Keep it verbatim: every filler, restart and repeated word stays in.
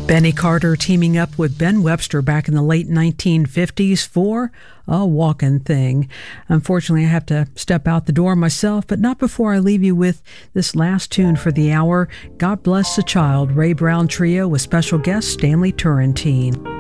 Benny Carter teaming up with Ben Webster back in the late nineteen fifties for A Walkin' Thing. Unfortunately, I have to step out the door myself, but not before I leave you with this last tune for the hour. God Bless the Child, Ray Brown Trio with special guest Stanley Turrentine.